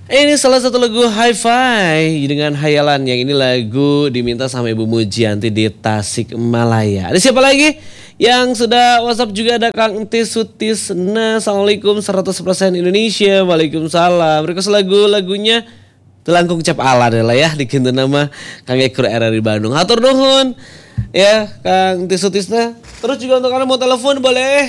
Ini salah satu lagu Hi-Fi dengan Hayalan. Yang ini lagu diminta sama Ibu Mujianti di Tasikmalaya. Ada siapa lagi? Yang sudah WhatsApp juga ada Kang Entis Sutisna. Assalamualaikum 100% Indonesia. Waalaikumsalam. Request lagunya Telangkung Cap Ala adalah ya dikintu nama Kang Ekur RRI Bandung. Hatur nuhun ya Kang Entis Sutisna. Terus juga untuk kalian mau telepon boleh.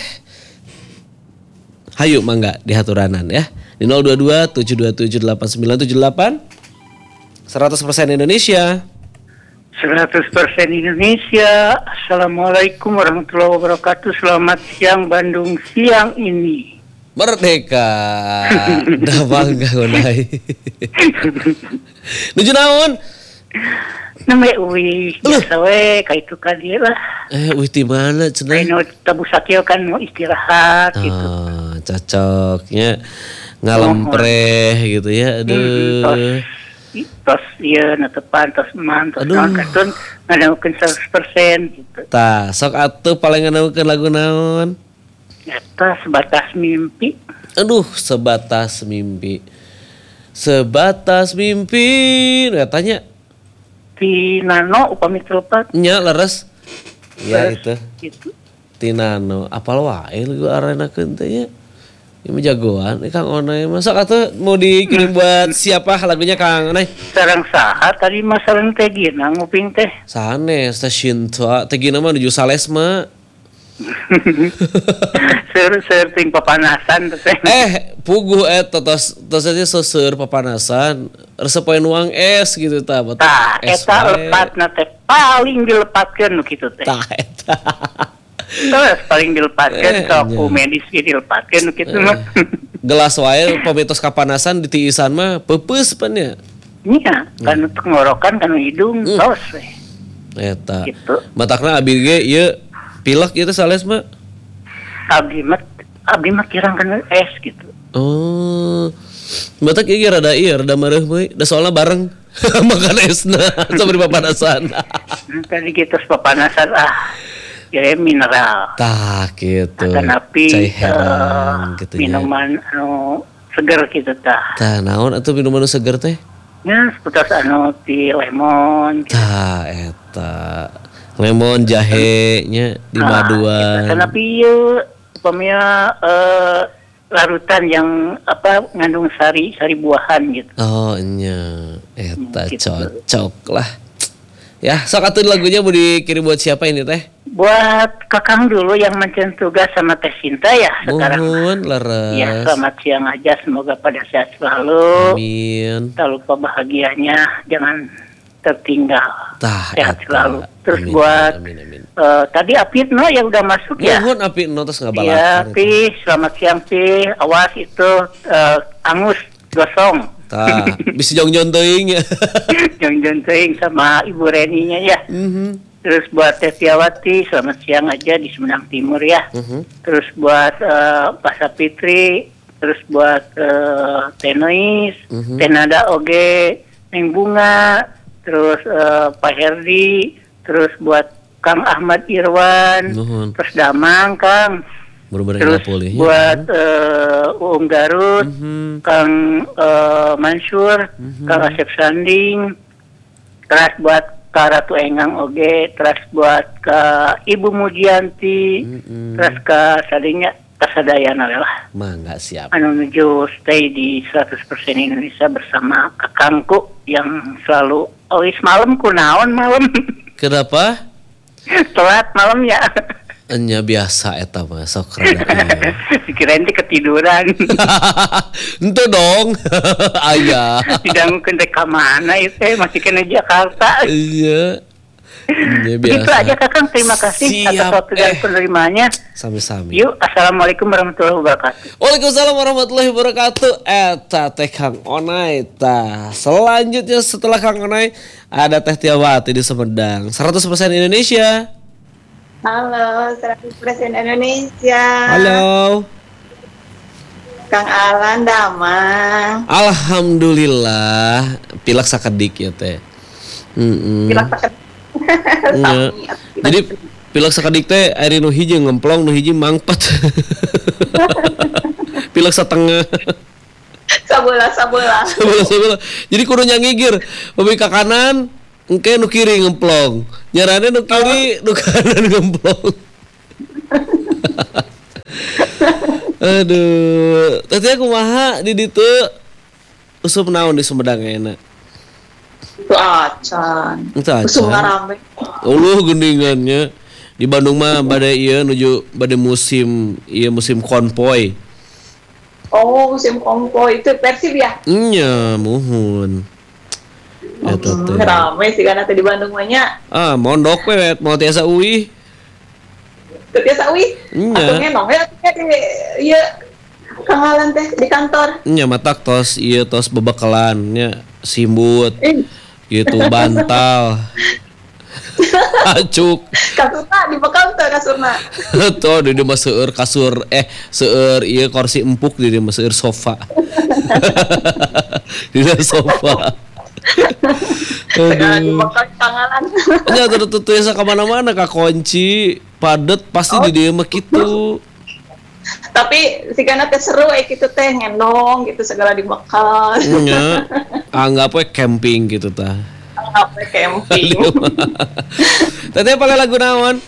Hayu mangga di haturanan ya. Di 022-727-8978 100% Indonesia 100% Indonesia. Assalamualaikum warahmatullahi wabarakatuh. Selamat siang Bandung siang ini. Merdeka. Dah bangga gunai. Nuju naon? Namanya Uwi. Biasa we kaitu ka dieu lah. Uwi di mana cenah? Anu tabu sakieu kan mau istirahat gitu. Cocoknya ngalempreh gitu ya. Aduh. Tos ieu netepan tos man tos naon katun ngadaukeun 100% gitu. Tah, sok atuh paling ngadaukeun lagu naon? Eta sebatas mimpi. Aduh, sebatas mimpi. Sebatas mimpi. Katanya Tinano upami telepet. Nya leres. Ya itu. Gitu. Tinano. Apal wae lagu arenakeun teh nya. Ini jagoan, Kang Onay. Masa kata mau dikirim buat siapa lagunya Kang Onay? Sareng saha tadi masalah teh gina nguping teh. Sanes stasiun tua teh gina mah nuju Salesma. Seur ting papanasan teh. Puguh tos aja seueur papanasan. Resep poe nuang es gitu tah. Tah eta lepatna teh paling dilepatkeun nu kitu teh. Tah eta. Terus paling dilepatkeun ku medis ge dilepatkeun nu kitu mah. Gelas wae pamitos kapanasan di tiisan mah peupeus pan nya. Nya kan tenggorokan kan hidung tos we. Eta. Gitu. Matakna abi ge ieu pilek ieu teh sales mah. Abdi mah kirang kan es gitu. Oh. Matak ieu rada mareuh we. Da soalna bareng makan esna sabari papanasan. Tadi gitu papanasan kira mineral. Tah gitu. Akan api cai herang gitu minuman anu seger gitu tah. Tah naon atuh minuman anu seger teh? Ya seputar anu ti lemon. Tah eta. Lemon jahe nya di maduan. Kan api ieu upamanya larutan yang ngandung sari buahan gitu. Oh nya eta gitu. Cocok lah. Ya, sok atuh lagunya mau dikirim buat siapa ini teh? Buat Kakang dulu yang mencen tugas sama Teh Sinta ya sekarang. Mohon laras. Ya, selamat siang aja, semoga pada sehat selalu. Amin. Tak lupa bahagianya, jangan tertinggal. Tah, sehat selalu. Terus amin, buat amin. tadi Apitno yang udah masuk ya. Mohon Apitno terus ngabalakan. Ya, Pi, selamat siang Pi. Awas itu angus gosong. Tah, bisa jong-jong teuing ya. Jong-jong teuing sama Ibu Reninya ya. Terus buat Teh Tiawati, selamat siang aja di Sumedang Timur ya. Terus buat Pak Sapitri, terus buat Teh Nois, Teh Nada Oge, Neng Bunga, terus Pak Herdi, terus buat Kang Ahmad Irwan, terus Damang Kang. Terus buat Uung Garut, Kang Mansur, Kang Asep Sanding, terus buat Kak Ratu Engang oge, terus buat Kak Ibu Mujianti, terus Kak Sadinya Kasadayana lah. Mangga siap. Anu menuju stay di 100% Indonesia bersama Kakangku yang selalu malam kunaon malam. Kenapa? Telat malam ya. Enya biasa eta mah sok rada ieu. Dikirain teh ketiduran. Ente dong. Aya. Didangukeun teh ka mana ieu teh masih kena Jakarta. Iya. Nya biasa. Begitu aja Kakang, terima kasih atas waktu dan penerimanya. Sami-sami. Yuk, assalamualaikum warahmatullahi wabarakatuh. Waalaikumsalam warahmatullahi wabarakatuh. Eta teh Kang Onay tah. Selanjutnya setelah Kang Onay ada Teh Tiawati di Sumedang. 100% Indonesia. Halo, 100% Indonesia. Halo. Kang Alan Damang. Alhamdulillah. Pilek sakedik ya teh. Pilek sakedik. Jadi pilek sakedik teh ari nu hiji ngemplong, nu hiji mangpat. Pilek setengah. Sabelah. Sebelah. Jadi kudu nyangigir. Beubi ka kanan, engke nu kiri ngemplong. Nyarane nu kiri, nu kanan ngemplong. Aduh, tadi kumaha di ditu usum naon di Sumedang enak. Itu acan. Itu acan. Usum ngarame. Geningannya di Bandung mah bade ieu nuju bade musim konvoy. Oh, musim kongko itu Persib ya? Nya muhun. Eta teh. Rame sih kan di Bandung mah nya. Mondok we mau tiasa uih. Teu biasa euy. Nya. Atuh ngenong ya di ieu kangalan teh di kantor. Nya matak tos ieu tos bebekalan nya simbut. Gitu bantal. Acuk. Kasurna dibekal teu kasurna. Tuh di mah seueur kasur seueur ieu kursi empuk di mah seueur sofa. Di sofa. Segala dibekal kangalan. Nya tertutup ka mana-mana ka kunci padet pasti di dieu mah kitu. Tapi sigana teh seru kitu teh ngendong gitu segala dibekal. Nya anggap we camping gitu tah. Apa camping. Tadi apa lagu naon?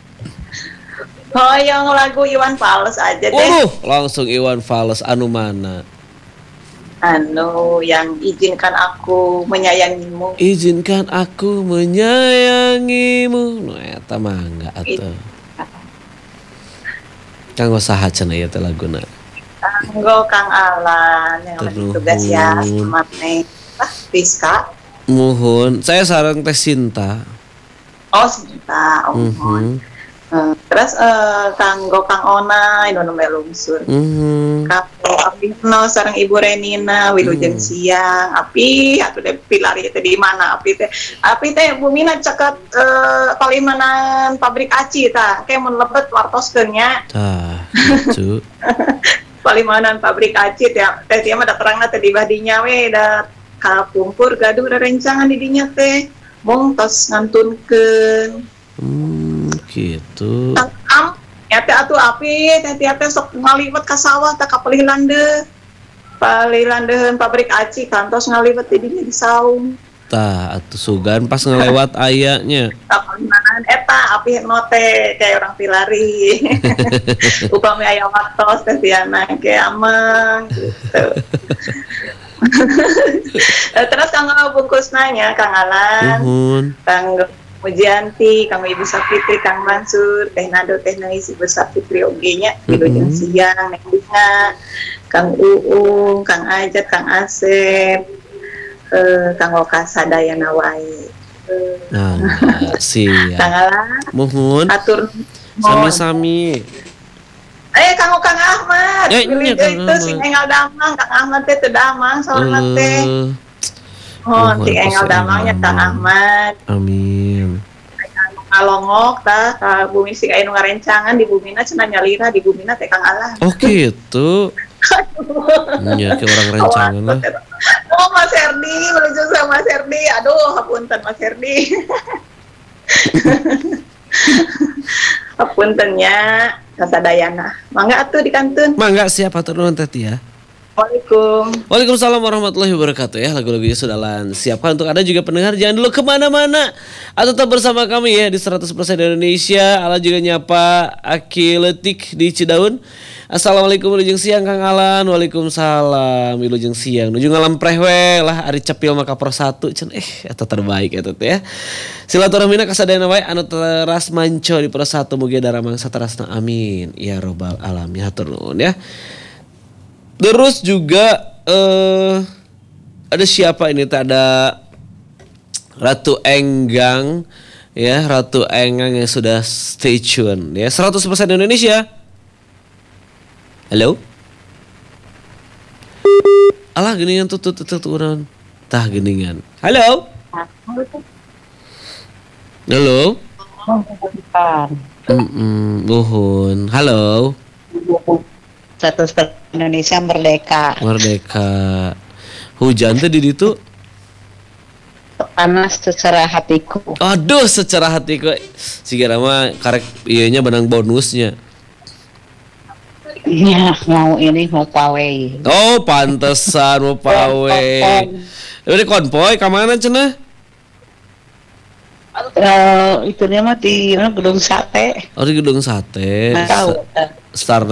Hoyong lagu Iwan Fals aja deh. Langsung Iwan Fals anu mana? Anu yang izinkan aku menyayangimu. Izinkan aku menyayangimu. Nu eta mangga atuh. Kanggo saha cenah ieu teh laguna? Kanggo Kang Alan yang lagi tugas ya sama Neng Rizka. Muhun, saya sareng Teh Sinta. Oh, Sinta. Terus kanggo Kang Ona anu lungsur. Kanggo Apino sareng Ibu Renina wilujeng siang. Api atuh teh pilari teh di mana api teh bumina caket palimanan pabrik aci tah. Kayak mun lebet wartoskeun nya. Tah, gitu. Palimanan pabrik aci teh mah da terangna teh di badinya we da kapumpur gaduh da rencangan di dinya teh mung tos ngantunkeun. Gitu. Ya teh atuh api teh sok ngaliwat ka sawah teh ka palilandeun pabrik aci kantos ngaliwat di dinya di saung. Tah atuh sugan pas ngelewat ayanya. Palimanan eta api note kayak orang pilari. Upami aya waktos teh tiana ke amang gitu. Terus Kang bungkus nanya Kang Alan, Kang Mujianti, Kang Ibu Sapitri, Kang Mansur, Teh Nado, Teh Nais, Ibu Sapitri oge-nya wilujeng siang, Neng Dina, Kang Uung, Kang Ajat, Kang Asep, Kang Oka Sadayana wae. Siap. Kang Alan, muhun. atur sami-sami. Kang Ahmad, Iya, Kang itu Ahmad. si Engel Damang, Kang Ahmad teh teu damang saurna teh. Si Engel Damangnya Kang Ahmad. Amin. Ngalongok tah ka bumi sing aya nu ngarencangan di bumina cenah nyalira di bumina teh Kang Alan. Oh gitu. Iya, ke orang rencangan lah. Oh Mas Herdi, menuju sama Mas Herdi. Aduh, hapunten Mas Herdi. Hapuntennya kasadayana. Mangga atuh di kantun. Mangga siap atur nuhun Teh Tia. Waalaikumsalam warahmatullahi wabarakatuh ya. Lagu-lagunya sudah siapkan untuk Anda juga pendengar. Jangan dulu kemana-mana atau tetap bersama kami ya di 100% Indonesia. Alan juga nyapa Aki Letik di Cidaun. Assalamualaikum wilujeng siang Kang Alan. Waalaikumsalam wilujeng siang. Nuju ngalampreh we lah Ari Cepil maka pro 1 cen eta terbaik eta teh ya. Silaturahmina kasadayana wae anu teras manco di pro 1 mugi daramang saterasna amin ya robbal alamin. Hatur nuhun ya. Terus juga ada siapa ini? Ada Ratu Enggang ya, Ratu Enggang yang sudah stay tune ya 100% Indonesia. Halo. Alah geningan tutut urang. Tah geningan. Halo. Halo. Nuhun. Halo. 100% Indonesia merdeka. Merdeka. Hujan teh di ditu Panas secara hatiku. aduh secara hatiku sigara mah karek ieu nya benang bonusnya. Iya, mau pawai. Oh, pantesan mau pawe. Udah konvoy ke mana cenah? Itu dia mah di gedung sate. Oh, di gedung sate. Nggak tahu. Star